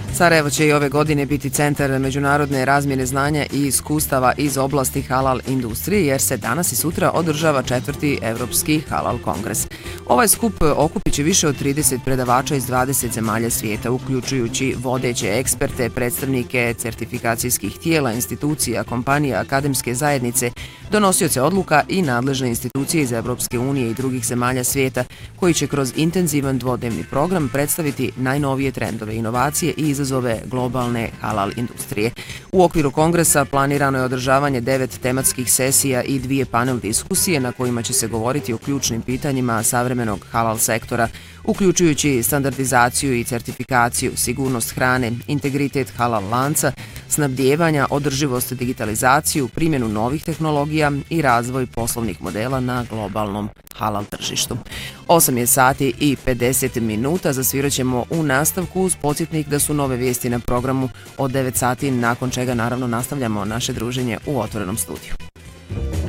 Sarajevo će i ove godine biti centar međunarodne razmjene znanja i iskustava iz oblasti halal industrije, jer se danas i sutra održava 4. Evropski halal kongres. Ovaj skup okupit će više od 30 predavača iz 20 zemalja svijeta, uključujući vodeće eksperte, predstavnike certifikacijskih tijela, institucija, kompanija, akademske zajednice, donosioce odluka i nadležne institucije iz Evropske unije i drugih zemalja svijeta, koji će kroz intenzivan dvodnevni program predstaviti najnovije trendove, inovacije i izazove globalne halal industrije. U okviru kongresa planirano je održavanje 9 tematskih sesija i 2 panel diskusije na kojima će se govoriti o ključnim pitanjima savremenog halal sektora, uključujući standardizaciju i certifikaciju, sigurnost hrane, integritet halal lanca, snabdijevanja, održivost, digitalizaciju, primjenu novih tehnologija i razvoj poslovnih modela na globalnom halal tržištu. 8 je sati i 50 minuta, zasvirat ćemo u nastavku uz podsjetnik da su nove vijesti na programu od 9 sati, nakon čega naravno nastavljamo naše druženje u otvorenom studiju.